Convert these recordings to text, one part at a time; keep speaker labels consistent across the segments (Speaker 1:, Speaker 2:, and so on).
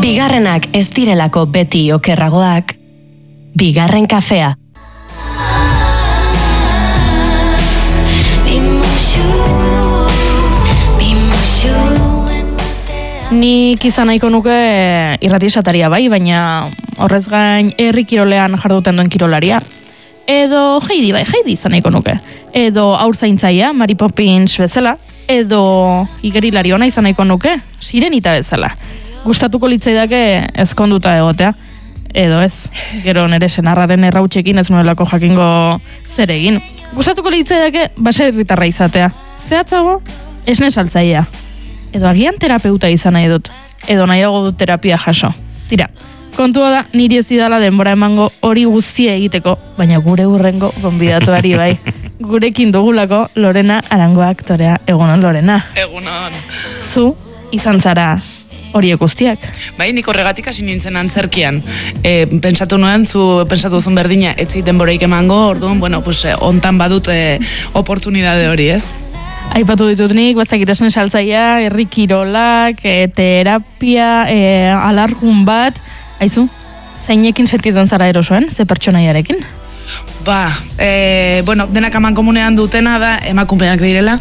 Speaker 1: Bigarrenak ez direlako beti okerragoak, bigarren kafea.
Speaker 2: Nik izan nahiko nuke irrati esataria bai, baina horrez gain herri kirolean jarduten duen kirolaria. Edo Heidi izan nahiko nuke. Edo haurzaintzaia, Mary Poppins bezala. Edo igerilari ona izan nahiko nuke, Sirenita bezala. Gustatuko litzaidake ezkonduta egotea. Edo ez, gero nere senarraren errautxekin ez nuelako jakingo zer egin. Gustatuko litzaidake baserritarra izatea. Zehatzago, esne saltzailea. Edo agian terapeuta izan nahi dut. Edo nahiago dut terapia jaso. Tira, kontua da, niri ez didala denbora emango hori guztia egiteko, baina gure hurrengo gonbidatuari bai. Gurekin dugulako Lorena Arango aktorea. Egunon, Lorena.
Speaker 3: Egunon.
Speaker 2: Zu izan zara horiek guztiak.
Speaker 3: Bai, nik horregatik hasi nintzen antzerkian. Pentsatu nuen, zu pentsatu duzun berdina, etzit denboraik emango, orduan, bueno, pues, ontan badut oportunidade hori, ez?
Speaker 2: Aipatu ditut nik, bazakitasun saltzaia, herri kirolak, terapia, alargun bat. Aizu, zeinekin sentitzen zara erosoen, ze pertsonaiarekin?
Speaker 3: Bueno, denak aman komunean dutena da emakumeak direla,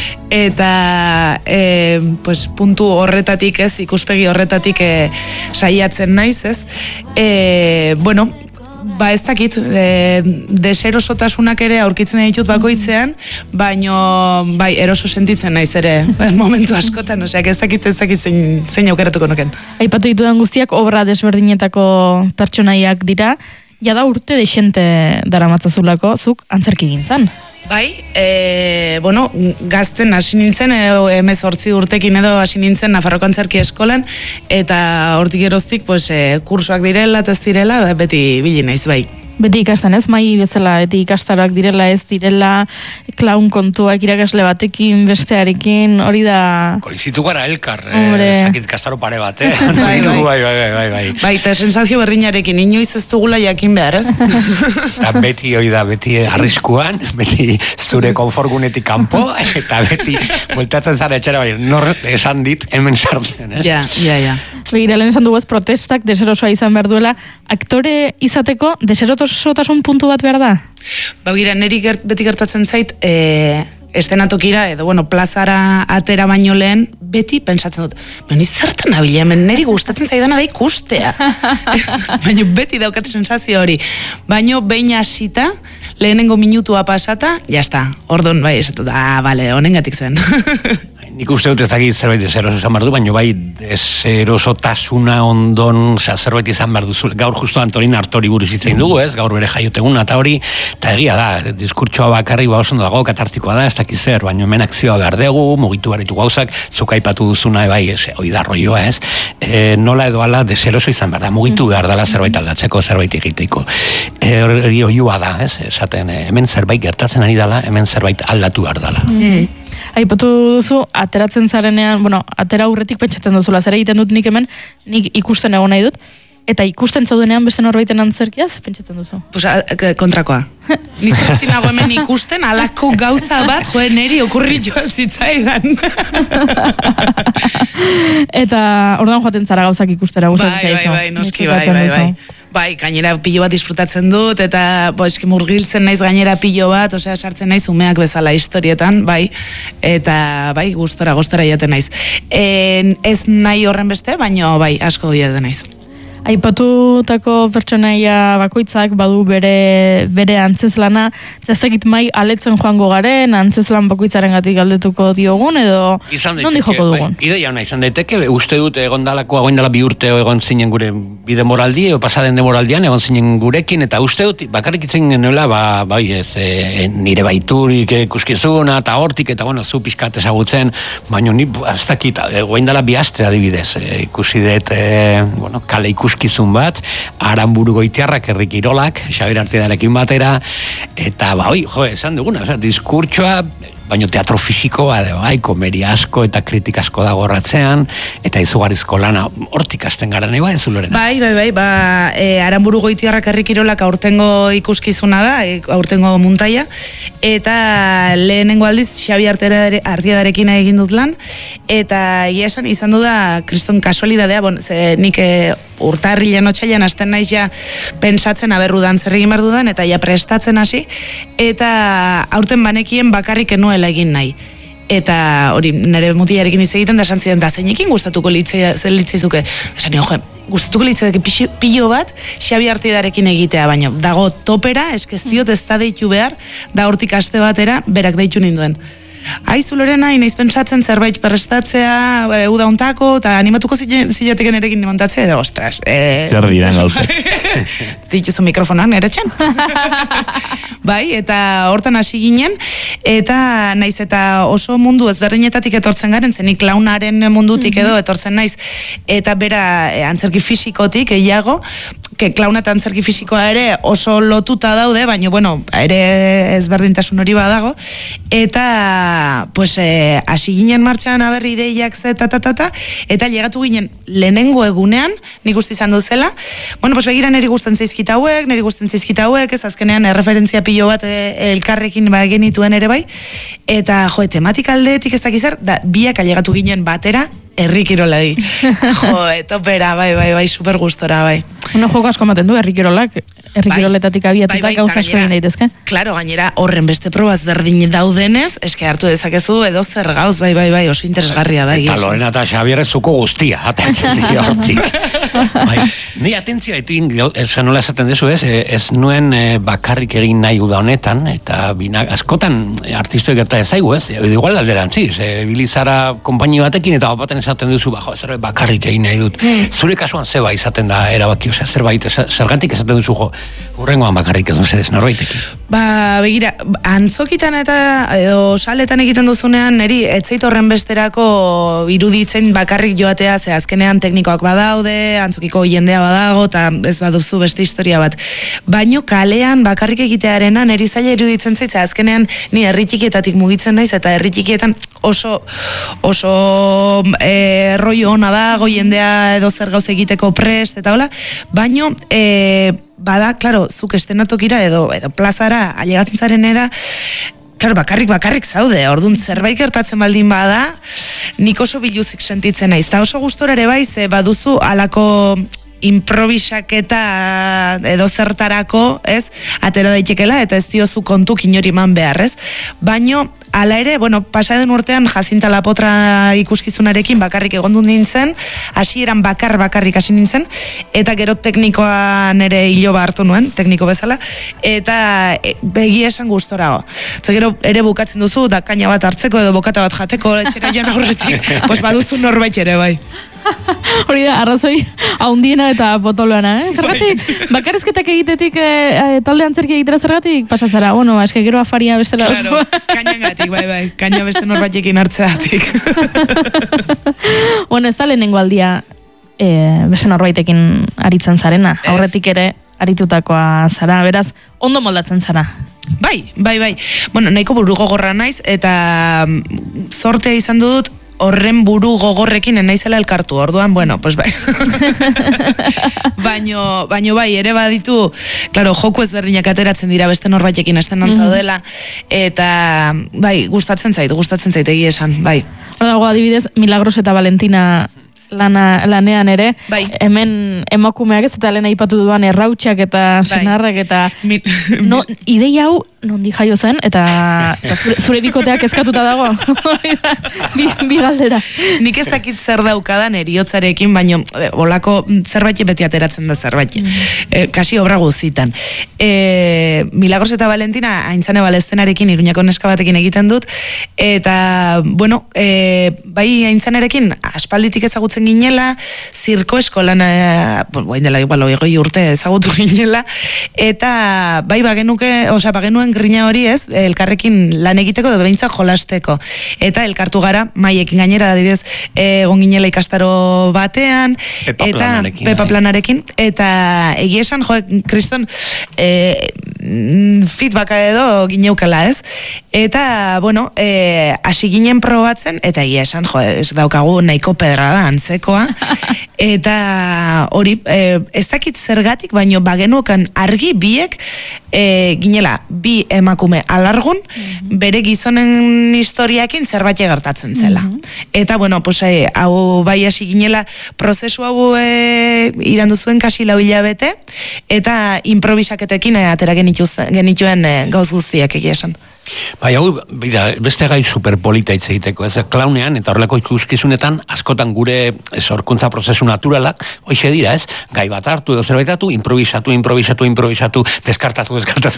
Speaker 3: eta pues, puntu horretatik ez, ikuspegi horretatik saiatzen naiz, ez? Bueno, ez dakit, deserosotasunak ere aurkitzen ditut bakoitzean, baino, bai, eroso sentitzen naiz ere, momentu askotan, oseak ez dakit zein aukeratuko nuken.
Speaker 2: Aipatu ditudan guztiak obra desberdinetako pertsonaiak dira, jada urte desente daramatzazulako, zuk antzerki gintzan.
Speaker 3: Bai, bueno, gazten hasi nintzen, 18 urtekin edo hasi nintzen Nafarroko Antzerki Eskolan, eta hortik geroztik, pues, kursoak direla, ez direla, beti bili naiz, bai.
Speaker 2: Beti ikasten ez, mai bezala, beti ikastaroak direla, ez direla, klaun kontuak irakasle batekin, bestearekin, hori da...
Speaker 4: Kolizitu gara elkar, ez dakit ikastaro pare bat, Bai.
Speaker 3: Bai, eta sensazio berdinarekin, inoiz ez dugula jakin behar, ez?
Speaker 4: Eta beti, hori da, beti arriskuan, beti zure konforgunetik kanpo, eta beti bueltatzen zara etxera, bai, nor esan dit, hemen sartzen, ez?
Speaker 3: Ja.
Speaker 2: Begira, lehen esan dugu ez protestak deserosoa izan behar duela, aktore izateko deserosotasun puntu bat behar da?
Speaker 3: Begira, niri beti gertatzen zait, estenatokira, edo, bueno, plazara atera baino lehen, beti pentsatzen dut, beni zertan nabila, hemen niri gustatzen zaidana da ikustea. Baina beti daukat sensazio hori. Baina behin hasita, lehenengo minutua pasata, jazta, ordon, bai, esatu da, bale, honengatik zen.
Speaker 4: Nik uste dut ez dakit zerbait deseroso izan behar du, baina bai deserosotasuna ondon zerbait izan behar duzu. Gaur justu Antonin Artori buruz hitzein dugu, ez? Gaur bere jaioteguna eta hori, eta egia da, diskurtsoa bakarri oso ondo dago, katartikoa da, ez dakit zer, baina hemen akzioa behar dugu, mugitu behar ditu gauzak, zuk aipatu duzuna, bai, hori da rolloa, ez? Nola edo ala deseroso izan behar da, mugitu behar dela zerbait aldatzeko, zerbait egiteko. Hori oioa da, ez? Esaten, hemen zerbait gertatzen ari dela, hemen zerbait aldatu behar dela.
Speaker 2: Aipatu duzu, ateratzen zarenean, bueno, atera aurretik pentsatzen duzula, zer egiten dut nik hemen, nik ikusten egon nahi dut, eta ikusten zaudenean beste norbaiten antzerkiaz, pentsatzen duzu?
Speaker 3: Pues, kontrakoa. Nizertin nago hemen ikusten, alako gauza bat, neri okurri joan zitzaidan.
Speaker 2: Eta orduan joaten zara gauzak ikustera gustatzen zaizu.
Speaker 3: Bai, noski, bai. Bai, gainera pilo bat disfrutatzen dut, eta eski murgiltzen naiz gainera pilo bat, osea, sartzen naiz umeak bezala historietan, bai, eta bai, gustora jaten naiz. Ez nahi horren beste, baina bai, asko jaten naiz.
Speaker 2: Aipatutako pertsonaia bakoitzak badu bere antzeslana, zazakit mai aletzen joango garen, antzeslan bakoitzaren gatik galdetuko diogun, edo nondi joko dugun?
Speaker 4: Ideia hona izan daiteke, uste dut egon dalako, egon dela 2 urte egon zinen gure bide moraldi, edo pasaden de moraldian egon zinen gurekin, eta uste dut bakarrik itzen genuela, bai ez, nire baiturik ikuskizuna, eta hortik, eta bueno, zu pixkat ezagutzen, baina ni, ez dakit, egon dela 2 aste adibidez, ikusi dut, bueno, kale ikuskizun bat, Aranburu Goitiarrak, herri kirolak, Xabier Artidarekin batera, eta esan duguna, diskurtsoa, baina teatro fisikoa, bai, komeria asko eta kritika asko dago horratzean, eta izugarrizko lana, hortik hasten gara nahi bai, Lorena?
Speaker 3: Bai, Aranburu Goitiarrak Herri Kirolak aurtengo ikuskizuna da, aurtengo muntaia, eta lehenengo aldiz Xabi Artiadarekin egin dut lan, eta egia esan izan du da kriston kasualidadea, nik urtarrilean otsailean hasten naiz ja pentsatzen aberrudan zer egin behar dudan, eta ja prestatzen hasi, eta aurten banekien bakarrik enuela egin nahi. Eta hori nire mutilarekin hitz egiten da esan ziren, da zeinekin gustatuko litzaizuke. Esan nio, gustatuko litzaizuke pilo bat Xabi Artiadarekin egitea, baina dago topera, eskestiot ez da deitu behar, da hortik aste batera berak deitu ninduen. Aizu Lorena, inaiz pentsatzen zerbait prestatzea, uda ontako, eta animatuko zilateken erekin montatzea, eta ostras.
Speaker 5: Zer diren gauzak.
Speaker 3: Dituzu mikrofonak nire txan. Bai, eta hortan hasi ginen, eta naiz eta oso mundu ezberdinetatik etortzen garen, zenik klaunaren mundutik edo etortzen naiz, eta bera antzerki fisikotik gehiago, klauna eta antzerki fisikoa ere oso lotuta daude, baina, ere ezberdintasun hori badago, eta, hasi ginen martxan aberri ideiak eta llegatu ginen lehenengo egunean, nik uste izan duzela, begira niri gusten zaizkit hauek, ez azkenean erreferentzia pilo bat elkarrekin genituen ere bai, eta, tematika aldeetik ez dakizar, da, biak llegatu ginen batera, Herri Kirolari. Topera, bai, super gustora, bai.
Speaker 2: Joko asko ematen du, Herri Kirolak, Herri Kiroletatik abiatuta gauza asko egin daitezke.
Speaker 3: Claro, gainera, horren beste probaz berdin daudenez, eske hartu dezakezu edo zer gauz, bai, oso interesgarria da.
Speaker 4: Eta Lorena eta Xabier zuko guztia, atentzen dio hortik. Ni atentzioa etin, esan nola esaten dezu ez nuen bakarrik egin nahi uda honetan, eta askotan artistoi gerta ezaigu ez, igual alderantziz, bilizara konpaini batekin eta baten esaten duzu, zerbait bakarrik egin nahi dut. Zure kasuan zeba izaten da erabaki, zerbait, zergatik esaten duzu, hurrengoan bakarrik ez mesedez norbaitekin.
Speaker 3: Begira, antzokitan eta edo saletan egiten duzunean, niri etzeit horren besterako iruditzen bakarrik joatea, ze azkenean teknikoak badaude, antzokiko jendea badago, eta ez baduzu beste historia bat. Baino kalean bakarrik egitearena niri zaila iruditzen zaitza, azkenean ni herri txikietatik mugitzen naiz, eta herri txikietan oso rollo ona dago, jendea edo zer gauz egiteko prest, eta hola, baino, bada, klaro, zuk estenatokira edo plazara ailegatzen zarenera, klaro, bakarrik zaude, orduan zerbait gertatzen baldin bada, nik oso biluzik sentitzen naiz, eta oso gustora ere bai, ze baduzu alako improvisaketa edo zertarako, ez, atera daitekela, eta ez diozu kontuk inori eman behar, ez, baino, hala ere, pasaden urtean Jacinta Lapotra ikuskizunarekin bakarrik egondu nintzen, hasieran bakarrik hasi nintzen, eta gero teknikoan ere hiloba hartu nuen, tekniko bezala, eta begia esan gustorago. Eta gero ere bukatzen duzu, da kaina bat hartzeko edo bokata bat jateko etxera joan aurretik, baduzu norbait ere bai.
Speaker 2: Hori da, arrazoi haundiena eta potoloana, Zergatik, bakarrizketak egitetik talde antzerki egitera zergatik pasatzara, eske gero afaria bestela.
Speaker 3: Claro, kainagatik, bai, kaina beste norbaitekin hartzeatik.
Speaker 2: Ez da lehenengo aldia beste norbaitekin aritzen zarena, aurretik ere aritutakoa zara, beraz, ondo moldatzen zara.
Speaker 3: Bai. Nahiko buru gogorra naiz, eta sortea izan dut, horren buru gogorrekin naizela elkartu, orduan, bai. Baino bai, ere baditu, klaro, joku ezberdinak ateratzen dira beste norbaitekin estenan zaudela, eta bai, gustatzen zait egia esan, bai.
Speaker 2: Hora dago adibidez, Milagros eta Valentina lanean ere, hemen emakumeak ez, eta lehen aipatu duan errautxak eta senarrak eta ideia hau nondi jaio zen, eta zure bikoteak eskatuta dago, bi galdera.
Speaker 3: Nik ez dakit zer daukadan eriotzarekin, baino olako zerbait beti ateratzen da zerbait, kasi obra guzitan. Milagros eta Valentina Aintzane Balestenarekin, Iruñako neska batekin egiten dut, eta, bai Aintzanerekin aspalditik ezagutzen ginela, zirko eskolan, dela igual 20 urte ezagutu ginela, eta bai bagenuen grina hori ez, elkarrekin lan egiteko edo behintzat jolasteko. Eta elkartu gara, maiekin gainera, adibidez, egon ginela ikastaro batean, Pepa planarekin, eta egia esan, kriston, feedbacka edo gineukela, ez? Eta, bueno, hasi ginen probatzen, eta egia esan, ez daukagu nahiko pedrada antzekoa, eta hori, ez dakit zergatik, baino bagenukan argi biek, ginela, bi emakume alargun, bere gizonen historiakin zerbait gertatzen zela. Eta, bueno, pues, hau bai hasi ginela, prozesu hau irandu zuen kasi 4 hilabete, eta improvisaketekin atera genituen gauz guztiak egia esan.
Speaker 4: Bai, hau, beste gai superpolita hitz egiteko, ez, klaunean, eta horrelako ikuskizunetan, askotan gure sorkuntza prozesu naturalak, hoxe dira, ez, gai bat hartu edo zerbaitatu, improvisatu, deskartatu,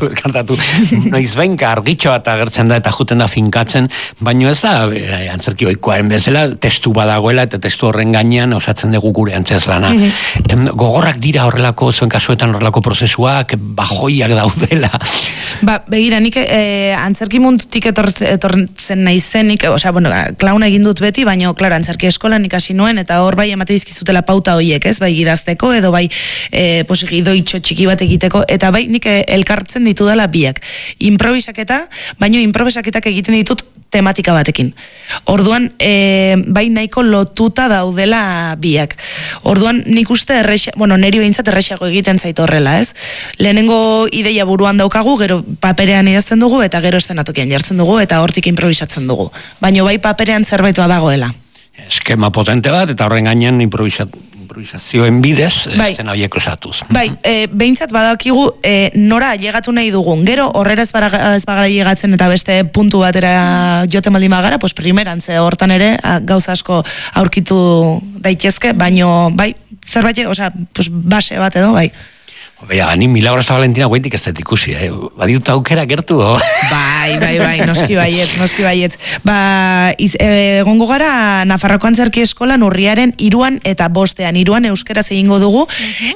Speaker 4: noiz benka argitxo bat agertzen da, eta juten da finkatzen, baino ez da, antzerki oikoaren bezala, testu badagoela, eta testu horren gainean osatzen dugu gure antzezlana. Gogorrak dira horrelako, zuen kasuetan horrelako prozesuak, bajoiak daudela.
Speaker 3: Ba, begira, nik antzerki mundutik etortzen naizenik, osea, bueno, klauna egin dut beti, baina, klaro, antzerki eskolan ikasi nuen, eta hor bai emate dizkizutela pauta horiek, ez, bai gidazteko, edo bai gidoitxo txiki bat egiteko, eta bai nik elkartzen ditudala biak. Improvisaketa, baina improvisaketak egiten ditut tematika batekin. Orduan, bai nahiko lotuta daudela biak. Orduan, nik uste neri behintzat errexago egiten zaitu horrela, ez? Lehenengo ideia buruan daukagu, gero paperean idazten dugu, eta gero estenatokian jartzen dugu, eta hortik improvisatzen dugu. Baina bai paperean zerbait badagoela.
Speaker 4: Eskema potente bat, eta horren gainean improvisazioen bidez, zen horiek osatuz.
Speaker 3: Bai, behintzat badakigu nora llegatu nahi dugun. Gero horrera ez bagara llegatzen eta beste puntu batera joten baldin bagara, pues primeran, ze hortan ere gauza asko aurkitu daitezke, baino bai, zerbait, osea, pues base bat edo, bai.
Speaker 4: Baina, ni Milagros eta Valentina guaitik ez dut ikusi, baditut aukera gertu,
Speaker 3: Bai, noski baiet. Ba, egongo gara Nafarroko Antzerki Eskolan urriaren 3 eta 5 euskeraz egingo dugu.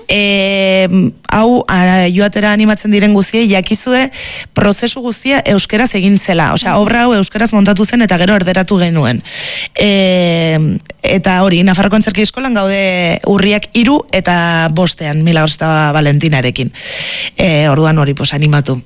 Speaker 3: Hau, joatera animatzen diren guztiei, jakizue prozesu guztia euskeraz egin zela. Osea, obra hau euskeraz montatu zen eta gero erderatu genuen. Eta hori, Nafarroko Antzerki Eskolan gaude urriak 3 eta 5 Milagros eta Valentinarekin. Orduan hori, pues animatu.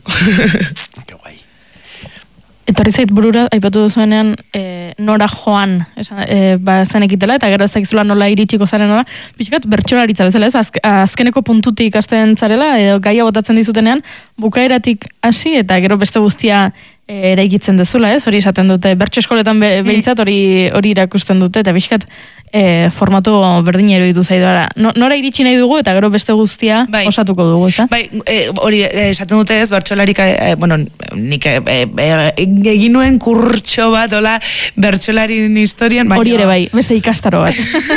Speaker 2: Etorri zait burura, aipatu duzuenean, nora joan, zen ekitela, eta gero ez dakizula nola iritsiko zaren nola, pixkat bertsolaritza bezala, ez? Azkeneko puntutik ikasten zarela, edo gaia botatzen dizutenean, bukaeratik hasi, eta gero beste guztia eraikitzen dezula, ez? Hori esaten dute, bertso eskoletan behintzat hori irakusten dute, eta pixkat formatu berdinero ditu zaidara. Nora iritsi nahi dugu, eta gero beste guztia osatuko dugu, ez da?
Speaker 3: Bai, hori esaten dute ez, bertsolarik, nik egin nuen kurtxo bat, hola, bertsolarien historian, baina...
Speaker 2: Hori ere bai, beste ikastaro bat.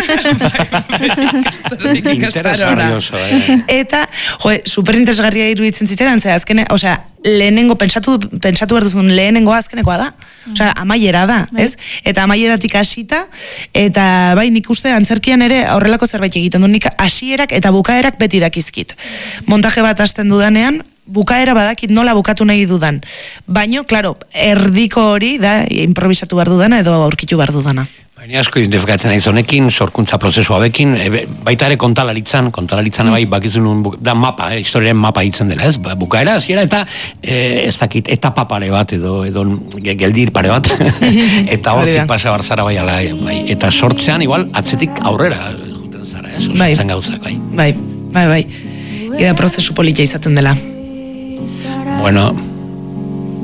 Speaker 3: Interesgarri oso, Eta, superinteresgarria iruditzen ziteran, ze azkene, osea, lehenengo, pentsatu behar duzun, lehenengo azkenekoa da. Osea, amaiera da, ez? Eta amaieratik hasita, eta bai, nik uste antzerkian ere horrelako zerbait egiten du, nik hasierak eta bukaerak beti dakizkit. Montaje bat hasten dudanean, bukaera badakit nola bukatu nahi dudan. Baino, klaro, erdiko hori da, improvisatu behar dudana edo aurkitu behar dudana.
Speaker 4: Baina asko identifikatzen nahi zonekin, sorkuntza prozesu hauekin, baita ere kontalaritzan bai, bakizun da mapa, historiaren mapa hitzen dela, ez? Bukaera, hasiera eta ez dakit, etapa pare bat edo geldir pare bat, eta hortik pasa barzara bai, eta sortzean, igual, atzetik aurrera juten zara, ez? Sortzen gauzak, bai.
Speaker 3: Bai. Ida prozesu politia izaten dela.
Speaker 4: Bueno,